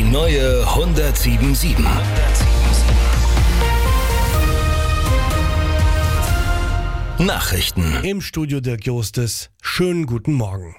neue 107.7. Nachrichten. Im Studio Dirk Jostes. Schönen guten Morgen.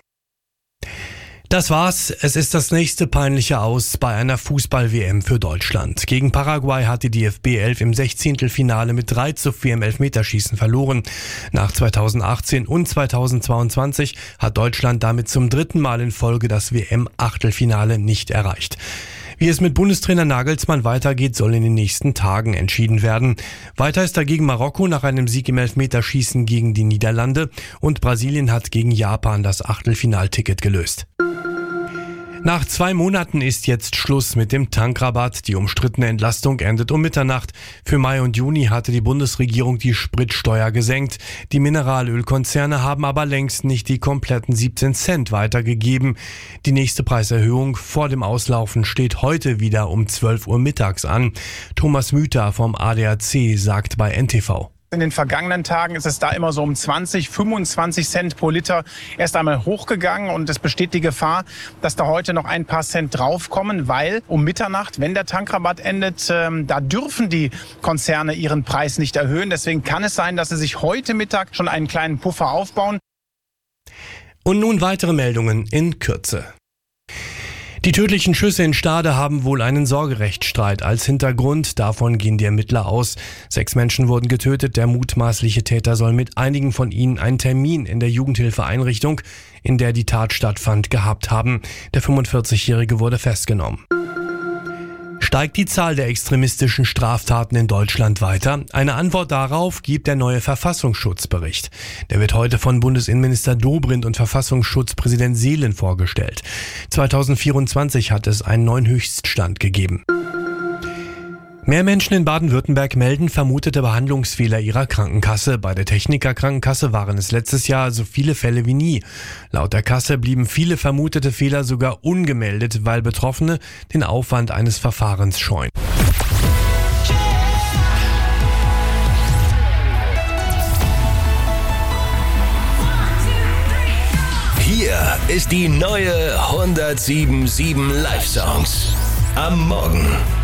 Das war's. Es ist das nächste peinliche Aus bei einer Fußball-WM für Deutschland. Gegen Paraguay hat die DFB 11 im 16. mit 3:4 im Elfmeterschießen verloren. Nach 2018 und 2022 hat Deutschland damit zum dritten Mal in Folge das WM-Achtelfinale nicht erreicht. Wie es mit Bundestrainer Nagelsmann weitergeht, soll in den nächsten Tagen entschieden werden. Weiter ist dagegen Marokko nach einem Sieg im Elfmeterschießen gegen die Niederlande und Brasilien hat gegen Japan das Achtelfinalticket gelöst. Nach 2 Monaten ist jetzt Schluss mit dem Tankrabatt. Die umstrittene Entlastung endet um Mitternacht. Für Mai und Juni hatte die Bundesregierung die Spritsteuer gesenkt. Die Mineralölkonzerne haben aber längst nicht die kompletten 17 Cent weitergegeben. Die nächste Preiserhöhung vor dem Auslaufen steht heute wieder um 12 Uhr mittags an. Thomas Müther vom ADAC sagt bei NTV. In den vergangenen Tagen ist es da immer so um 20, 25 Cent pro Liter erst einmal hochgegangen und es besteht die Gefahr, dass da heute noch ein paar Cent draufkommen, weil um Mitternacht, wenn der Tankrabatt endet, da dürfen die Konzerne ihren Preis nicht erhöhen. Deswegen kann es sein, dass sie sich heute Mittag schon einen kleinen Puffer aufbauen. Und nun weitere Meldungen in Kürze. Die tödlichen Schüsse in Stade haben wohl einen Sorgerechtsstreit als Hintergrund. Davon gehen die Ermittler aus. 6 Menschen wurden getötet. Der mutmaßliche Täter soll mit einigen von ihnen einen Termin in der Jugendhilfeeinrichtung, in der die Tat stattfand, gehabt haben. Der 45-Jährige wurde festgenommen. Steigt die Zahl der extremistischen Straftaten in Deutschland weiter? Eine Antwort darauf gibt der neue Verfassungsschutzbericht. Der wird heute von Bundesinnenminister Dobrindt und Verfassungsschutzpräsident Seelen vorgestellt. 2024 hat es einen neuen Höchststand gegeben. Mehr Menschen in Baden-Württemberg melden vermutete Behandlungsfehler ihrer Krankenkasse. Bei der Techniker Krankenkasse waren es letztes Jahr so viele Fälle wie nie. Laut der Kasse blieben viele vermutete Fehler sogar ungemeldet, weil Betroffene den Aufwand eines Verfahrens scheuen. Hier ist die neue 107.7 Live-Songs. Am Morgen.